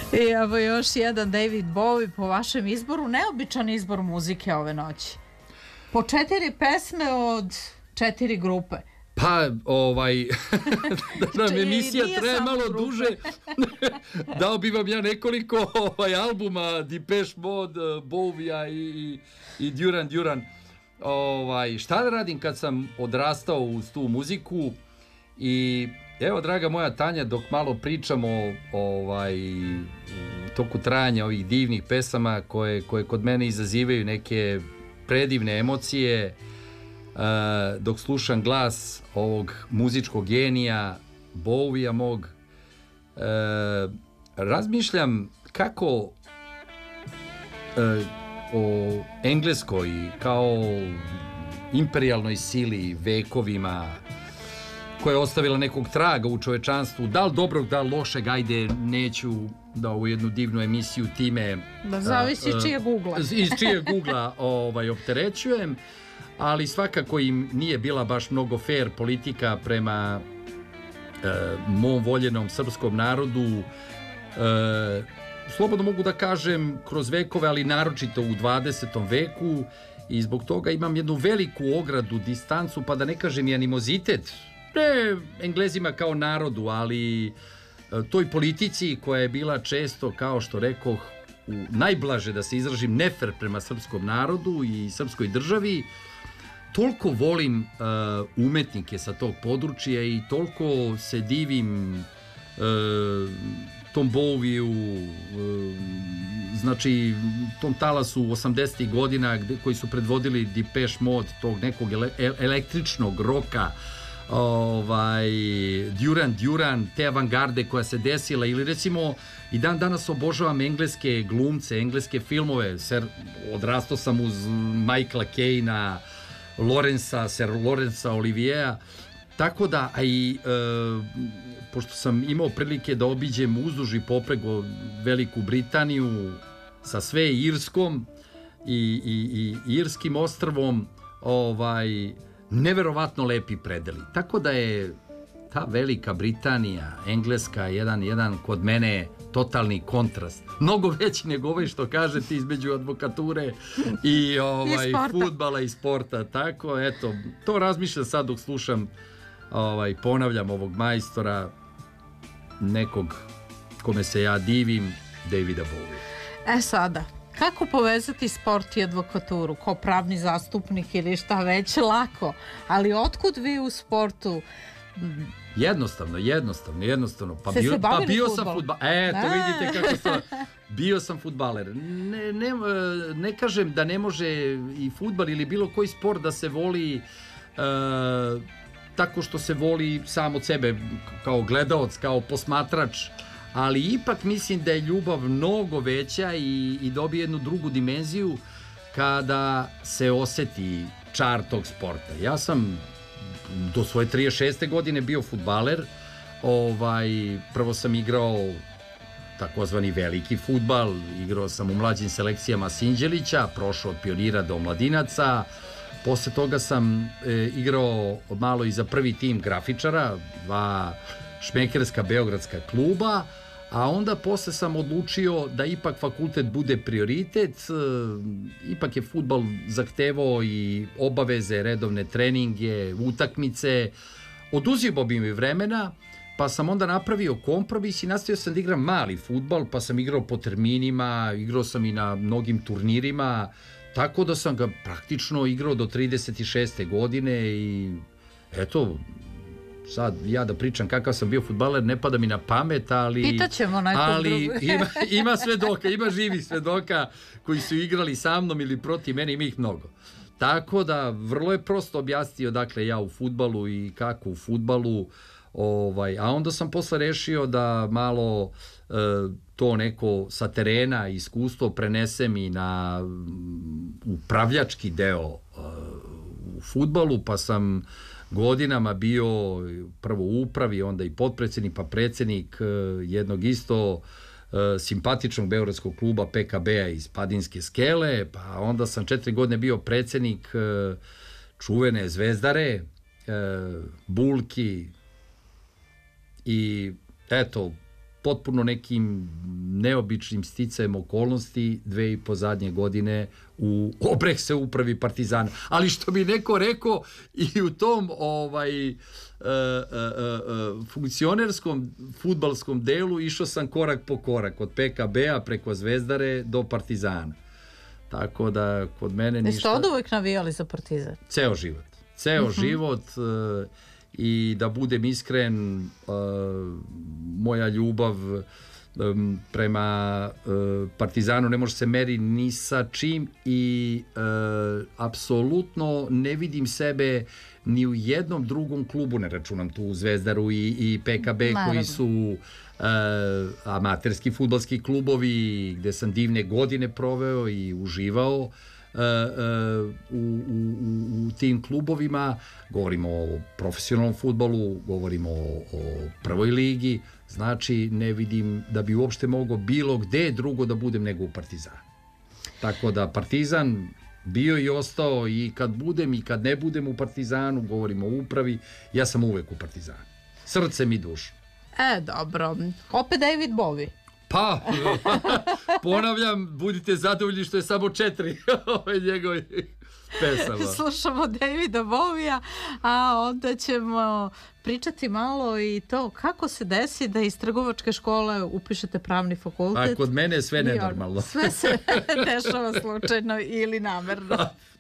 I evo još jedan David Bowie po vašem izboru, neobičan izbor muzike ove noći. Po 4 pesme od 4 grupe. Pa, da nam emisija traje malo duže, dao bi vam ja nekoliko albuma Depeche Mode, Bowie i Duran Duran. Šta da radim kad sam odrastao uz tu muziku i evo, draga moja Tanja, dok malo pričamo u toku trajanja ovih divnih pesama koje kod mene izazivaju neke predivne emocije, dok slušam glas ovog muzičkog genija Bowija mog, razmišljam kako o Engleskoj kao imperijalnoj sili vekovima koja je ostavila nekog traga u čovečanstvu, da li dobrog, da li lošeg, ajde, neću da ovu jednu divnu emisiju time da zavisi čije Google iz čije Google opterećujem, ali svakako im nije bila baš mnogo fair politika prema mom voljenom srpskom narodu, slobodno mogu da kažem kroz vekove, ali naročito u 20. veku, i zbog toga imam jednu veliku ogradu, distancu, pa da ne kažem i animozitet, ne Englezima kao narodu, ali toj politici koja je bila često, kao što rekoh, najblaže da se izražim, nefer prema srpskom narodu i srpskoj državi. Toliko volim umetnike sa tog područja i toliko se divim tom Bowiju, znači tom talasu 80. godina koji su predvodili Depeche Mode, tog nekog električnog roka, Duran Duran, te avangarde koja se desila, ili recimo i dan danas obožavam engleske glumce, engleske filmove, odrastao sam uz Michaela Caina, Sir Lawrencea Oliviera, tako da pošto sam imao prilike da obiđem uzduž i popreko Veliku Britaniju sa sve Irskom i Irskim ostrvom, neverovatno lepi predeli. Tako da je ta Velika Britanija, Engleska, jedan kod mene totalni kontrast. Mnogo veći nego ovaj što kažete između advokature i fudbala i sporta. Tako, eto, to razmišljam sad dok slušam, ponavljam ovog majstora, nekog kome se ja divim, Davida Bowie. Sada, kako povezati sport i advokaturu? Kao pravni zastupnik ili šta već, lako. Ali otkud vi u sportu? Jednostavno. Pa bio sam fudbaler. To vidite kako sam. Bio sam fudbaler. Ne kažem da ne može i fudbal ili bilo koji sport da se voli tako što se voli sam od sebe, kao gledaoc, kao posmatrač, ali ipak mislim da je ljubav mnogo veća i dobije jednu drugu dimenziju kada se oseti čar tog sporta. Ja sam do svoje 36. godine bio fudbaler. Prvo sam igrao takozvani veliki fudbal, igrao sam u mlađim selekcijama Sinđelića, prošao od pionira do mladinaca. Posle toga sam igrao malo i za prvi tim grafičara, 2 šmekerska beogradska kluba, a onda posle sam odlučio da ipak fakultet bude prioritet. Ipak je fudbal zahtevao i obaveze, redovne treninge, utakmice, oduzimao bi mi vremena, pa sam onda napravio kompromis i nastavio sam da igram mali fudbal, pa sam igrao po terminima, igrao sam i na mnogim turnirima, tako da sam ga praktično igrao do 36. godine i eto, sad ja da pričam kakav sam bio fudbaler ne pada mi na pamet, ali pitaćemo nekog drugog. Ima svedoka, ima živih svedoka koji su igrali sa mnom ili protiv mene, ima ih mnogo. Tako da vrlo je prosto objasnio dakle ja u fudbalu i kako u fudbalu, a onda sam posle rešio da malo to neko sa terena iskustvo prenesem i na upravljački deo u fudbalu, pa sam godinama bio prvo u upravi, onda i potpredsednik, pa predsednik jednog isto simpatičnog beogradskog kluba PKB-a iz Padinske Skele, pa onda sam 4 godine bio predsednik čuvene Zvezdare, Bulki, i eto, potpuno nekim neobičnim sticajem okolnosti 2,5 zadnje godine obreh se upravi Partizana. Ali što bi neko rekao i u tom funkcionerskom fudbalskom delu išao sam korak po korak od PKB-a preko Zvezdare do Partizana. Tako da kod mene ništa... Jeste od uvek navijali za Partizan? Ceo život. Ceo život i da budem iskren, moja ljubav prema Partizanu ne može se meri ni sa čim i apsolutno ne vidim sebe ni u jednom drugom klubu, ne računam tu Zvezdaru i PKB koji su amaterski fudbalski klubovi gde sam divne godine proveo i uživao u tim klubovima. Govorimo o profesionalnom fudbalu, govorimo o prvoj ligi, znači ne vidim da bi uopšte mogao bilo gde drugo da budem nego u Partizanu. Tako da Partizan bio i ostao i kad budem i kad ne budem u Partizanu, govorimo o upravi, ja sam uvek u Partizanu. Srcem i dušom. Dobro. Opet David Bowie. Pa, ponavljam, budite zadovoljni što je samo 4 njegovih pesama. Slušamo Davida Bowie-a, a onda ćemo pričati malo i to kako se desi da iz trgovačke škole upišete pravni fakultet. A kod mene je sve nenormalno. Sve se dešava slučajno ili namerno.